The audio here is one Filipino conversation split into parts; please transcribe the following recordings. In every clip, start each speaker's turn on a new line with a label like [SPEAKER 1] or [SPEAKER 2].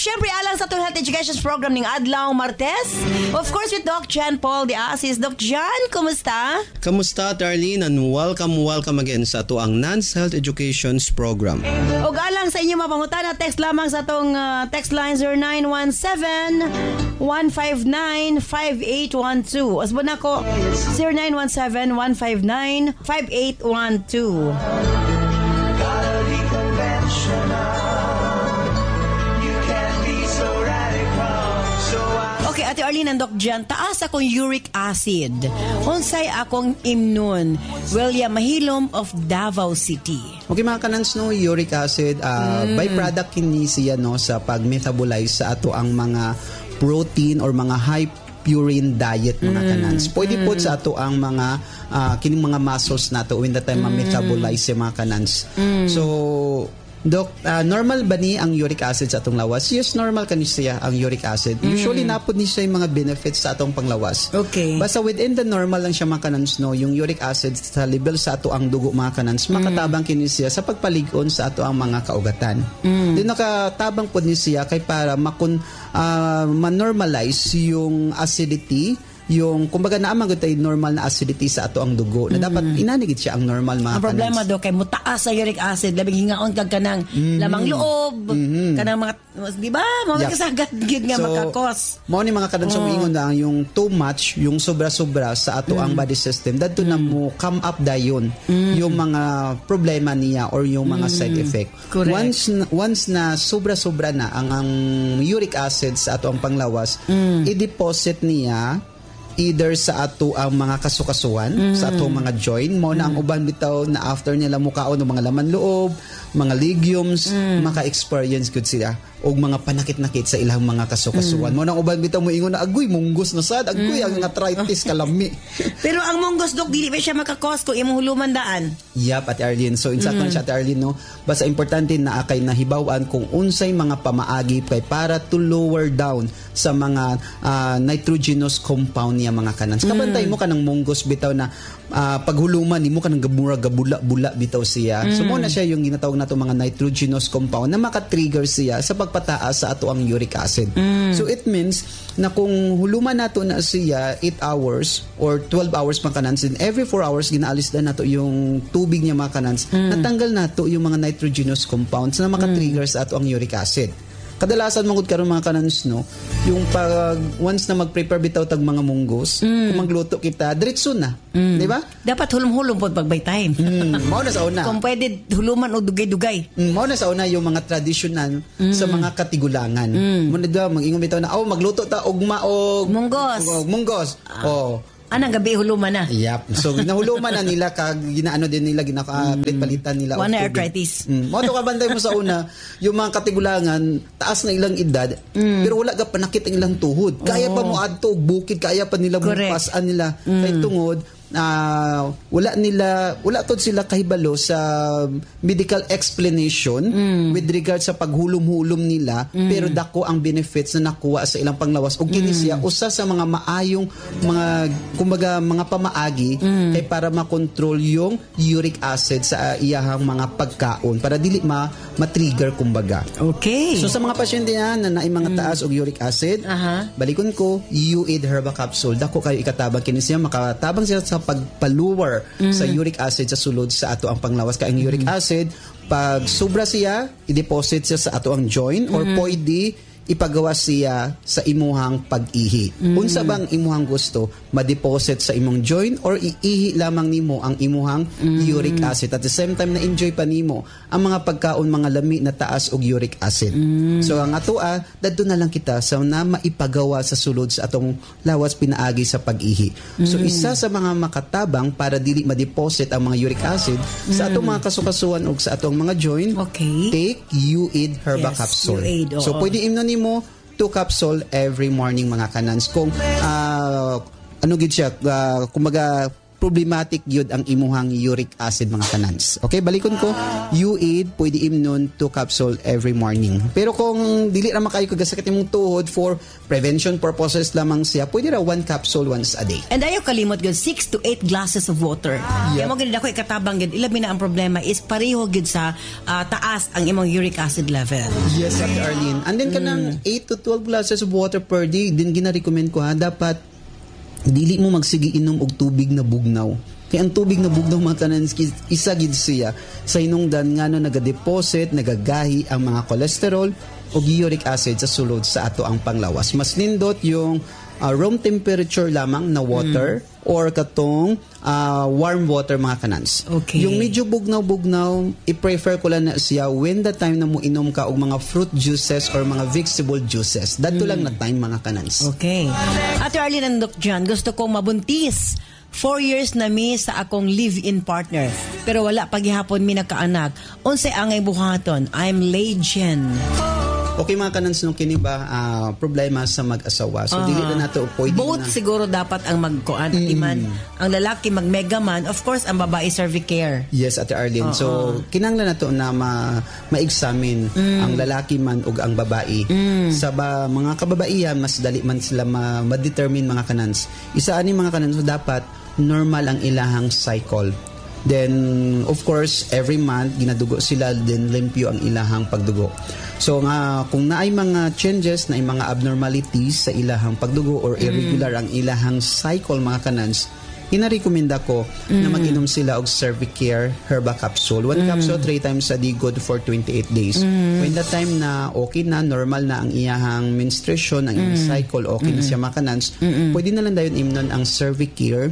[SPEAKER 1] syempre alang sa itong health education program ng Adlaw Martes. Of course, with Doc Jan Paul de Asis. Doc Jan, kumusta?
[SPEAKER 2] Kamusta, Darlene? And welcome again sa ito ang NANS Health Education program.
[SPEAKER 1] O alang sa inyo mapangutana, text lamang sa itong text line 0917-159-5812. Asbo na ko, 0917-159-5812. Okay, Ate Arlene and Doc Jan, taas akong uric acid. Unsay akong immune. William Mahilom of Davao City.
[SPEAKER 3] Okay mga kanans, no, uric acid, byproduct kini siya no, sa pag-metabolize sa ato ang mga protein or mga high purine diet mga kanans. Pwede po sa ato ang mga kining mga muscles nato when the time ma-metabolize sa mga kanans. So Doc, normal ba ni ang uric acid sa atong lawas? Yes, normal kani siya ang uric acid. Usually napod ni siya yung mga benefits sa atong panglawas.
[SPEAKER 1] Okay.
[SPEAKER 3] Basta within the normal lang siya mga kanans, no, yung uric acid sa level sa ato ang dugo mga kanans, makatabang kini siya sa pagpaligon sa ato ang mga kaugatan. Then nakatabang pod ni siya kay para ma-normalize yung acidity, yung kumbaga naamang tayo normal na acidity sa ato ang dugo na dapat inanigid siya ang normal mga
[SPEAKER 1] ang problema do kay mutaas sa uric acid labing hingaon kag kanang lamang loob kanang mga di ba mga kasagad gid nga makakos
[SPEAKER 3] mao ni mga kanang sumingon na yung too much yung sobra-sobra sa ato ang body system dadto na mo come up dayon yung mga problema niya or yung mga side effect. Correct. Once na sobra-sobra na ang uric acid sa ato ang panglawas i-deposit niya either sa ato ang mga kasukasuan sa ato mga joint mo na ang uban bitaw na after nila mukaon ng mga laman loob, mga legumes, maka-experience good sila og mga panakit-nakit sa ilang mga kasukasuan mo na uban bitaw mo ingon na agoy munggos na sad agoy ang arthritis kalami.
[SPEAKER 1] Pero ang munggos dok dili ba siya makakos kung imong huluman daan?
[SPEAKER 3] Yep, Ate Arlene. So insakto na siya Ate Arlene no. Basta importante na akay nahibaw-an kung unsay mga pamaagi kay para to lower down sa mga nitrogenous compound niya mga kanans. Kabantay mo kanang munggos bitaw na paghuluman nimo kanang gabula-bula bitaw siya. So mo na siya yung ginatawag nato mga nitrogenous compound na maka-trigger siya sa pagpataas sa ato ang uric acid. So it means na kung huluman nato na siya 8 hours or 12 hours mga kanans, and every 4 hours ginaalis na nato yung tubig niya mga kanans, natanggal nato yung mga nitrogenous compounds na maka-trigger sa ato ang uric acid. Kadalasan mangud karon mga kanans no, yung pag once na mag-prepare bitaw tag mga munggos, kung magluto kita diretso na, di ba?
[SPEAKER 1] Dapat hulom-hulom pod pag by time.
[SPEAKER 3] Mao na sa una.
[SPEAKER 1] Kung pwede huluman o dugay-dugay.
[SPEAKER 3] Mao na sa una yung mga traditional sa mga katigulangan. Mo na daw mag-ingon bitaw na magluto ta ugma og munggos.
[SPEAKER 1] Anang gabi huluman na.
[SPEAKER 3] Yep. So nahuluman na nila kag ginaano din nila ginaka-palitan nila
[SPEAKER 1] one arthritis.
[SPEAKER 3] Mo to kabantay mo sa una yung mga katigulangan taas na ilang edad pero wala ga panakit ang ilang tuhod. Kaya pa mo adto og bukid, kaya pa nila mupasan nila kay tungod wala tod sila kahibalo sa medical explanation with regard sa paghulom-hulom nila pero dako ang benefits na nakuha sa ilang panglawas ug kini siya usa sa mga maayong mga kumbaga mga pamaagi kay para makontrol yung uric acid sa iyahang mga pagkaon para dili ma-trigger kumbaga.
[SPEAKER 1] Okay.
[SPEAKER 3] So sa mga pasyente na naay mga taas og uric acid, balikon ko U8 Herba Capsule dako kayo ikatabang kini siya makatabang siya sa pagpaluwar sa uric acid sa sulod sa ato ang panglawas kay ang uric acid pag sobra siya i-deposit siya sa ato ang joint or pwede ipagawa siya sa imuhang pag-ihi. Unsa bang imuhang gusto ma-deposit sa imong joint or iihi lamang nimo ang imuhang uric acid at the same time na enjoy pa nimo ang mga pagkaon mga lami na taas og uric acid. So ang ato dadto na lang kita sa na maipagawa sa sulod sa atong lawas pinaagi sa pag-ihi. So isa sa mga makatabang para dili ma-deposit ang mga uric acid sa atong mga kasukasuan ug sa atong mga joint, take U8 Herba Capsule.
[SPEAKER 1] U8,
[SPEAKER 3] so pwede imnon mo 2 capsule every morning mga kanans kung ano gid siya kumbaga problematic yun ang imuhang uric acid mga kanans. Okay, balikon ko, UAID pwede imnon 2 capsule every morning. Pero kung dili ra makayo kagasakit imong tuhod for prevention purposes lamang siya, pwede ra 1 capsule once a day.
[SPEAKER 1] And ayaw kalimot gud 6 to 8 glasses of water. Kaya mo gid ako ikatabang gid ilabi na ang problema is pareho gid sa taas ang imong uric acid level.
[SPEAKER 3] Yes, Ate Arlene. And then kanang 8 to 12 glasses of water per day, din gina-recommend ko dapat dili mo magsigi inom og tubig na bugnaw. Kaya ang tubig na bugnaw mga kanans isa gid siya sa hinungdan ngano nagadeposit, nagagahi ang mga cholesterol o uric acid sa sulod sa ato ang panglawas. Mas nindot yung room temperature lamang na water or katong warm water mga kanans.
[SPEAKER 1] Okay.
[SPEAKER 3] Yung medyo bugnaw-bugnaw, i-prefer ko lang na siya when the time na mo inom ka og mga fruit juices or mga vegetable juices. Dadto lang na time mga kanans.
[SPEAKER 1] Okay. Ate Arlene and Doc John, gusto kong mabuntis. 4 years na mi sa akong live-in partner. Pero wala paghihapon mi nakaanak. Unsay angay buhaton? I'm legend.
[SPEAKER 3] Okay mga kanans, nung kini ba problema sa mag-asawa. So dili na nato pwede
[SPEAKER 1] both
[SPEAKER 3] na.
[SPEAKER 1] siguro dapat ang magkuan at iman ang lalaki mag-mega man, of course ang babae cervicare.
[SPEAKER 3] Yes, Ate Arlene. So kinahanglan nato na ma-examine ang lalaki man ug ang babae. Sa mga kababaihan mas dali man sila ma-determine mga kanans. Isa ani mga kanans, so dapat normal ang ilahang cycle. Then, of course, every month, ginadugo sila, then limpyo ang ilahang pagdugo. So, kung naay mga changes, naay mga abnormalities sa ilahang pagdugo or irregular ang ilahang cycle, mga kanans, ina-recommenda ko na mag-inom sila og Cervicare Herba Capsule. 1 capsule 3 times a day, good for 28 days. When the time na okay na, normal na ang iyahang menstruation, ang iyang cycle, okay na siya mga kanans, pwede na lang dayon imnon ang Cervicare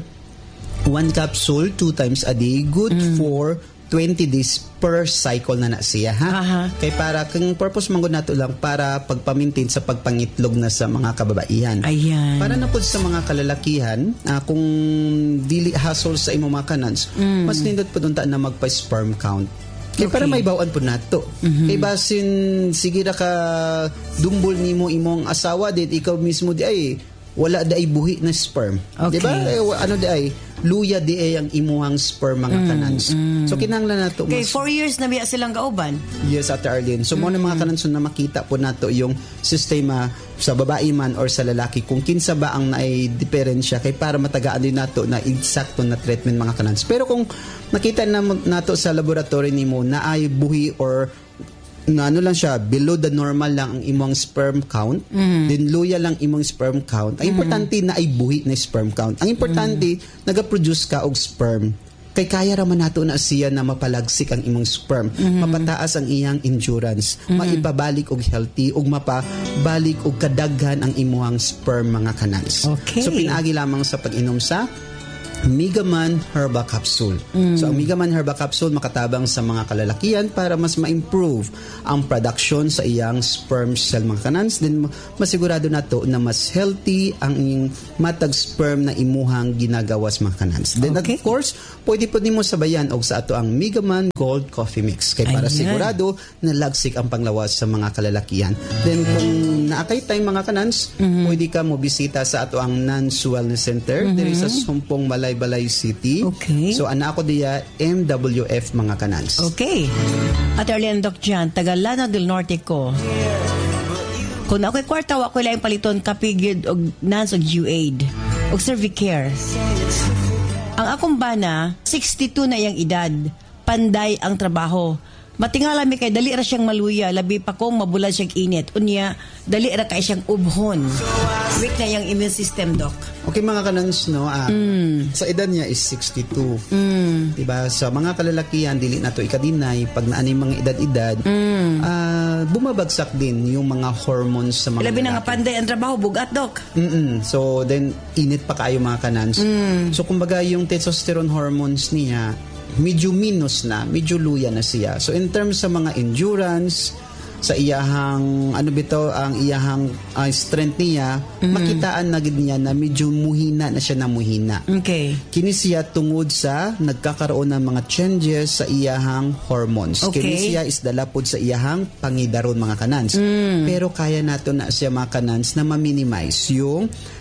[SPEAKER 3] 1 capsule 2 times a day, good for 20 days per cycle na siya, ha? Kaya para, kung purpose manggod nato lang para pagpamintin sa pagpangitlog na sa mga kababaihan.
[SPEAKER 1] Ayan.
[SPEAKER 3] Para na po sa mga kalalakihan, kung dili hassle sa imong mga kanans, mas nindot po dunta na magpa-sperm count. Kaya para may bawaan po nato. Kaya basin, sige na ka dumbol nimo imong asawa, din ikaw mismo di ay wala da ay buhi na sperm.
[SPEAKER 1] Okay.
[SPEAKER 3] Diba? Ano di ay luya di ay ang imuhang sperm mga kanans. So kinahanglan nato
[SPEAKER 1] Okay, 4 years na biya silang kauban.
[SPEAKER 3] Yes, Ate Arlene. So mo na mga kanans na makita po nato yung sistema sa babae man or sa lalaki kung kinsa ba ang naay diferensya kay para matagaan din nato na eksakto na treatment mga kanans. Pero kung nakita na nato sa laboratory nimo na ay buhi or na ano lang siya, below the normal lang ang imong sperm count, then luya lang imong sperm count. Ang importante na ay buhi na sperm count. Ang importante, nagaproduce ka og sperm. Kay kaya raman nato na siya na mapalagsik ang imong sperm, mapataas ang iyang endurance, maipabalik og healthy, ug mapabalik og kadaghan ang imong sperm mga kanans.
[SPEAKER 1] Okay.
[SPEAKER 3] So pinaagi lamang sa pag-inom sa Megaman Herba Capsule. So ang Megaman Herba Capsule makatabang sa mga kalalakihan para mas ma-improve ang production sa iyang sperm cell mga kanans, then masigurado nato na mas healthy ang matag sperm na imuhang ginagawas mga kanans. Then of course, pwede po nimo sabayan og sa ato ang Megaman Gold Coffee Mix kay para sigurado na lagsik ang panglawas sa mga kalalakihan. Then kung naakay tayong mga kanans, pwede ka mo bisita sa ato ang Nance Wellness Center. There is sa Sumpong Balay City.
[SPEAKER 1] Okay.
[SPEAKER 3] So ana ako diya MWF mga kanans.
[SPEAKER 1] Okay. At Arlene Doc Jan, taga Lana del Norte ko. Kung ako'y kwarta, ako'y lang paliton kapigid og Nance og UAID og Cervicare. Ang akong bana, 62 na iyang edad, panday ang trabaho. Matingala mi kay dali ra siyang maluya, labi pa kong mabulad siyang init. Unya, dali ra kay siyang ubhon. Weak na yung immune system, Doc.
[SPEAKER 3] Okay mga kanans, no? Sa edad niya is 62. Diba? Sa mga kalalakihan, dili na to ikadinay. Pag naanay mga edad-edad, bumabagsak din yung mga hormones sa mga
[SPEAKER 1] labi na nga panday ang trabaho, bugat, Doc.
[SPEAKER 3] So, then, init pa kayo mga kanans. So, kumbaga, yung testosterone hormones niya, medyo minus na, medyo luya na siya. So in terms sa mga endurance, sa iyahang ang iyahang strength niya, makitaan na gid niya na medyo muhina na siya na muhina. Okay. Kini siya tungod sa nagkakaroon ng mga changes sa iyahang hormones. Okay. Kini siya is dalapod sa iyahang pangidaron mga kanans. Pero kaya nato na siya mga kanans na ma-minimize yung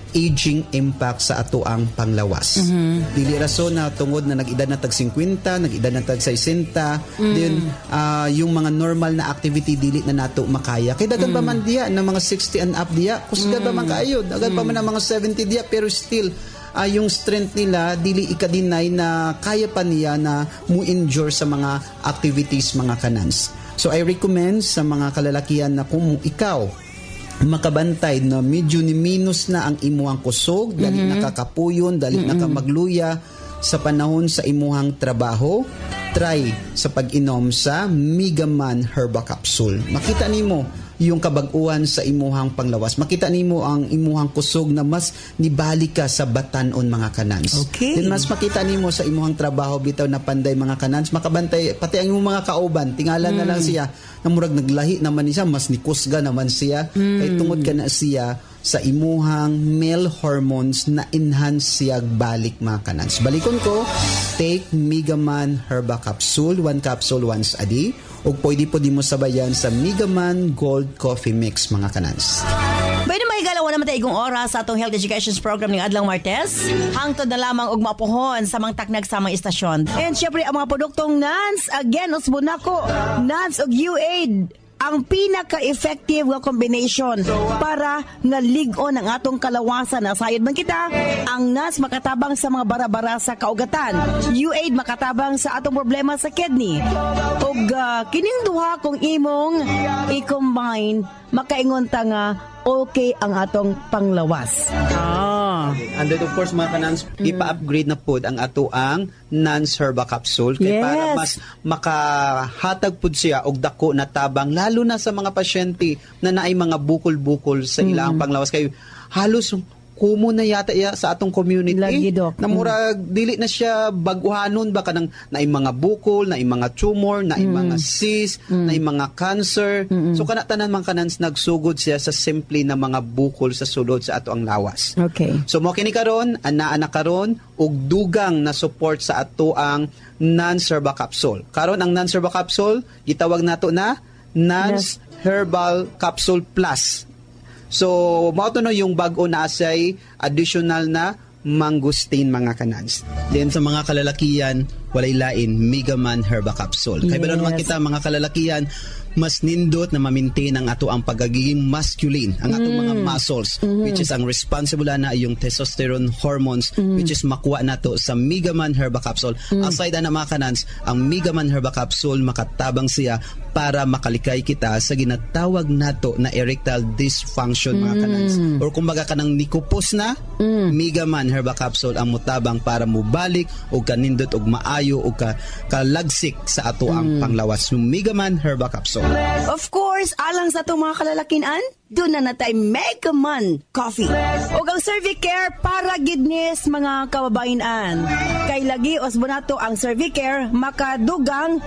[SPEAKER 3] aging impact sa ato ang panglawas. Dili rason na tungod na nag-edad na tag 50, nag-edad na tag 60, then yung mga normal na activity dili na nato makaya. Kay dagan pa man diya na mga 60 and up diya, kusga pa man kaayo, dagan pa man ang mga 70 diya, pero still yung strength nila dili ika-deny na kaya pa niya na mu-endure sa mga activities mga kanans. So I recommend sa mga kalalakihan na kung ikaw makabantay na medyo ni minus na ang imuhang kusog, dali nakakapuyon, dali nakamagluya sa panahon sa imuhang trabaho, try sa pag-inom sa Megaman Herba Capsule. Makita nimo yung kabag-uhan sa imuhang panglawas. Makita nimo ang imuhang kusog na mas nibalik ka sa batanon mga kanans.
[SPEAKER 1] Okay.
[SPEAKER 3] Then mas makita nimo sa imuhang trabaho bitaw na panday mga kanans, makabantay pati ang imong mga kauban, tingala na lang siya na murag naglahi naman siya, mas nikusga naman siya kay tungod ka na siya sa imuhang male hormones na enhance siya balik mga kanans. Balikon ko, take Megaman Herba Capsule, 1 capsule once a day, o pwede po di mo sabayan sa Megaman Gold Coffee Mix mga kanans.
[SPEAKER 1] Pwede magigalaw naman tayo igong oras sa atong health education program ng Adlang Martes. Hangtod na lamang og mapuhon sa mga taknag sa mga istasyon. And syempre ang mga produktong NANS, again, usbon nako, NANS og UAID, ang pinaka-effective nga combination para nga ligon ang atong kalawasan. Nasayod man kita, ang NANS makatabang sa mga bara-bara sa kaugatan. UAID makatabang sa atong problema sa kidney. Ug kining duha kung imong i-combine, makaingon ta nga okay ang atong panglawas.
[SPEAKER 3] And then of course mga kanans, ipa-upgrade na po ang ato ang NANS Herba Capsule kay para mas makahatag pud siya og dako na tabang lalo na sa mga pasyente na naay mga bukol-bukol sa ilang panglawas kay halos kumo na yata sa atong community
[SPEAKER 1] lagi, Doc.
[SPEAKER 3] na murag dili na siya baguhanon ba kanang naay mga bukol, naay mga tumor, naay mga cyst, naay mga cancer. So kana tanan man kanans nagsugod siya sa simple na mga bukol sa sulod sa ato ang lawas.
[SPEAKER 1] Okay.
[SPEAKER 3] So mo kini karon ana karon og dugang na support sa ato ang NANS Herba Capsule. Karon ang NANS Herba Capsule gitawag nato na NANS Herbal Capsule Plus. So, mao to no yung bag-o na asay additional na mangustin mga kanans. Then sa mga kalalakihan, walay lain Megaman Herba Capsule. Kaya ba naman kita mga kalalakihan, mas nindot na ma-maintain ang ato ang pagiging masculine, ang atong mga muscles, which is ang responsible na yung testosterone hormones, which is makuha nato sa Megaman Herba Capsule. Aside na mga kanans, ang Megaman Herba Capsule makatabang siya para makalikay kita sa ginatawag nato na erectile dysfunction mga kanans. Or kumbaga kanang nikupos na, Megaman Herba Capsule ang mutabang para mubalik o kanindot og maayo o kalagsik sa ato ang panglawas. Megaman Herba Capsule.
[SPEAKER 1] Of course, alang sa itong mga kalalakinan, doon na natay Megaman Coffee. O ang Cervicare para gidnis mga kababainan. Kay lagi osbonato ang Cervicare makadugang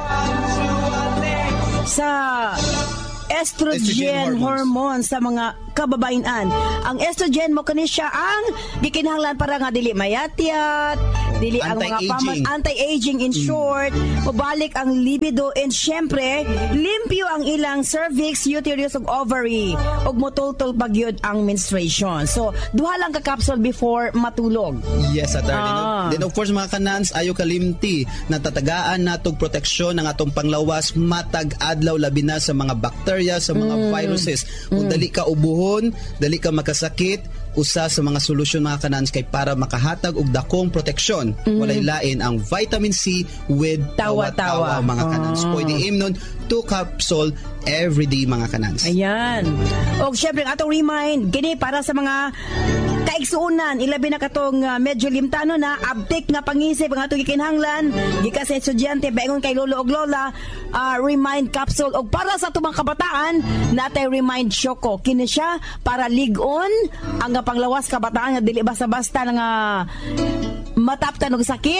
[SPEAKER 1] sa estrogen hormone sa mga kababainan. Ang estrogen mo kani siya ang gikinahanglan para nga dili mayatyat, dili ang mga anti-aging in short, mabalik ang libido, and syempre limpyo ang ilang cervix, uterus ug ovary ug motultol pagyud ang menstruation. So duha lang ka capsule before matulog.
[SPEAKER 3] Yes, attorney. Then of course mga kanans, ayo kalimti na tatagaan natog proteksyon ng atong panglawas matag adlaw labi na sa mga bacteria, sa mga viruses. Kung dali ka ubuhon, dali ka makasakit, usa sa mga solusyon mga kanans kay para makahatag og dakong proteksyon. Walay lain ang vitamin C with tawa-tawa mga kanans. Pwede imnon 2 capsule every day mga kanans.
[SPEAKER 1] Ayan. O syempre atong remind, gini para sa mga kaigsuunan, ilabi na katong medyo limtano na abtik nga pangisip ang atong gikinahanglan gikan sa estudyante baingon kay lolo og lola, remind capsule. Og para sa atong mga kabataan natay remind Choco, kini siya para ligon ang panglawas kabataan nga dili basta-basta nga mataptan og sakit,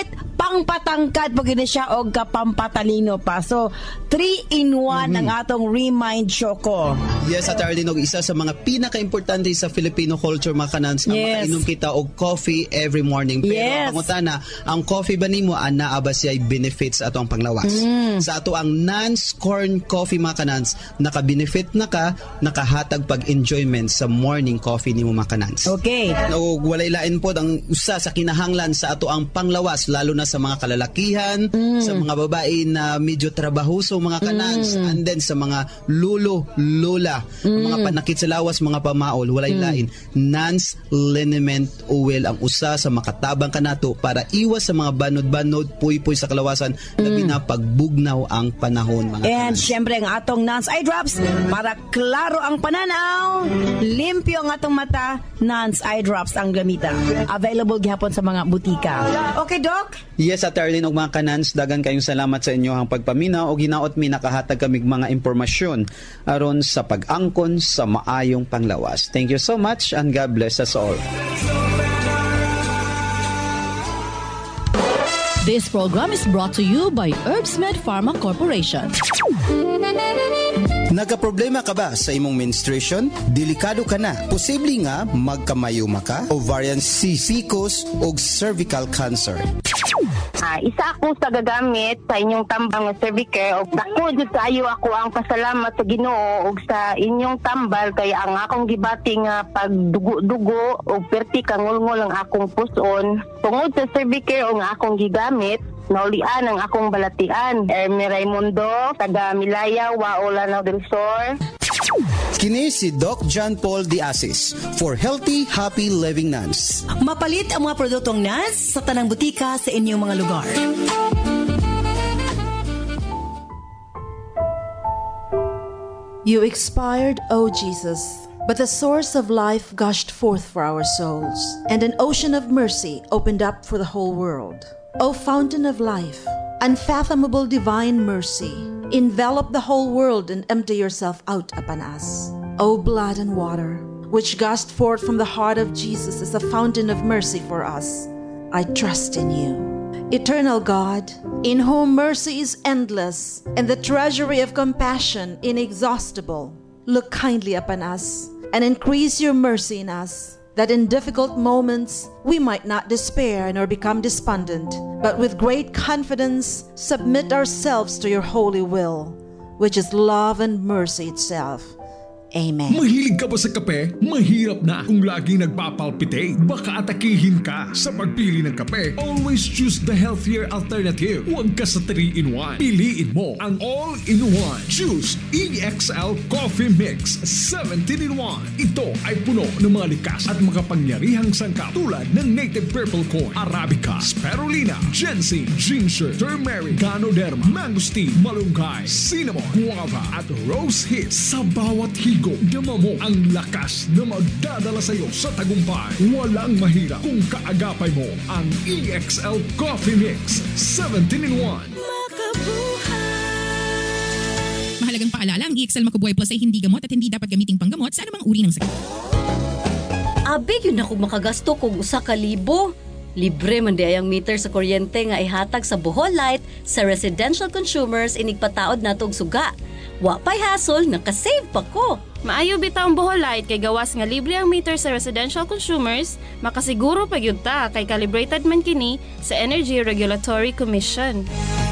[SPEAKER 1] pangpatangkad pag gini siya og kapampatalino pa. So 3-in-1 ang atong Remind Choco.
[SPEAKER 3] Yes, at Arlene, og isa sa mga pinaka-importante sa Filipino culture mga kanans, ang makainom kita og coffee every morning. Pero pangutana, ang coffee ba nimo ana ba siya benefits ato ang panglawas? Sa ato ang Nans Corn Coffee mga kanans, naka-benefit na ka, nakahatag pag-enjoyment sa morning coffee nimo mga kanans.
[SPEAKER 1] Okay.
[SPEAKER 3] O walay lain po ang usa sa kinahanglan sa ato ang panglawas, lalo na sa mga kalalakihan, sa mga babae na medyo trabahoso mga kanans, and then sa mga lulo, lola, mga panakit sa lawas, mga pamaol, walay lain. Nans Liniment Oil ang usa sa makatabang kanato para iwas sa mga banod-banod, puy-puy sa kalawasan, labi na pagbugnaw ang panahon mga
[SPEAKER 1] And
[SPEAKER 3] kanans.
[SPEAKER 1] syempre ang atong Nans Eye Drops para klaro ang pananaw, limpyo ang atong mata, Nans Eye Drops ang gamita. Available gihapon sa mga butika. Okay, Doc?
[SPEAKER 3] Yes, at Arlene og mga kanans, dagan kayong salamat sa inyo ang pagpaminaw o ginaot mi nakahatag kamig mga impormasyon aron sa pag-angkon sa maayong panglawas. Thank you so much and God bless us all.
[SPEAKER 4] This program is brought to you by Herbsmed Pharma Corporation.
[SPEAKER 3] Nagkaproblema ka ba sa imong menstruation? Delikado ka na. Posible nga magkamayuma ka, ovarian cysticus o cervical cancer.
[SPEAKER 5] Isa ako sa gagamit sa inyong tambang nga Cervicare, og dako jud kayo ako ang pasalamat sa Ginoo og sa inyong tambal, kaya ang akong gibati nga pagdugo-dugo og perti kangulngol ang akong puson tungod sa Cervicare og nga akong gigamit. Naulian ang akong balatian. Ermi Raimundo, taga Milaya, Waolanao del Sur.
[SPEAKER 3] Kini si Doc John Paul Diasis for Healthy, Happy Living Nuns.
[SPEAKER 1] Mapalit ang mga produktong Nans sa tanang butika sa inyong mga lugar.
[SPEAKER 6] You expired, O Jesus, but the source of life gushed forth for our souls, and an ocean of mercy opened up for the whole world. O fountain of life, unfathomable divine mercy, envelop the whole world and empty yourself out upon us. O blood and water, which gushed forth from the heart of Jesus as a fountain of mercy for us, I trust in you. Eternal God, in whom mercy is endless and the treasury of compassion inexhaustible, look kindly upon us and increase your mercy in us, that in difficult moments we might not despair nor become despondent, but with great confidence submit ourselves to your holy will, which is love and mercy itself. Amen.
[SPEAKER 7] Mahilig ka ba sa kape? Mahirap na. Kung laging nagpapalpitate, baka atakihin ka sa pagpili ng kape. Always choose the healthier alternative. Huwag ka sa 3-in-1. Piliin mo ang all-in-one. Choose EXL Coffee Mix 17-in-1. Ito ay puno ng mga likas at makapangyarihang sangkap tulad ng native purple corn, Arabica, Spirulina, ginseng, ginger, turmeric, ganoderma, mangosteen, malunggay, cinnamon, guava at rose hip. Sa bawat higo, dama mo ang lakas na magdadala sa iyo sa tagumpay. Walang mahirap kung kaagapay mo ang EXL Coffee Mix 17-in-1.
[SPEAKER 8] Mahalagang paalala, ang EXL Makubuhay Plus ay hindi gamot at hindi dapat gamiting panggamot sa anumang uri ng sakit.
[SPEAKER 9] Abi, yun ako makagasto kung 1,000. Libre man di ayang meter sa kuryente nga ihatag sa Bohol Light sa residential consumers inigpataod natog suga. Wa pay hassle, nakasave pa ko.
[SPEAKER 10] Maayo bitaw ang Bohol Light kay gawas nga libre ang meter sa residential consumers, makasiguro pa gyud ta kay calibrated man kini sa Energy Regulatory Commission.